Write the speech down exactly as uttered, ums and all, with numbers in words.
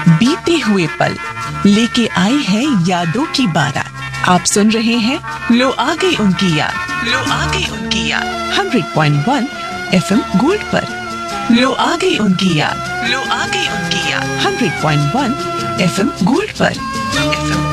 बीते हुए पल लेके आई है यादों की बारात। आप सुन रहे हैं लो आ गई उनकी याद, लो आ गई उनकी याद hundred point one FM gold पर। लो आ गई उनकी याद, लो आ गई उनकी याद hundred point one FM gold पर। एफएम